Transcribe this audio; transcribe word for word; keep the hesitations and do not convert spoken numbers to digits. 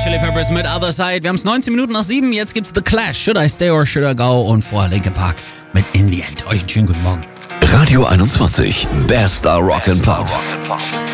Chili Peppers mit Other Side. Wir haben es neunzehn Minuten nach sieben. Jetzt gibt's The Clash. Should I Stay or Should I Go? Und vorher Linkin Park mit In the End. Euch einen schönen guten Morgen. Radio einundzwanzig. Bester Rock and Pop.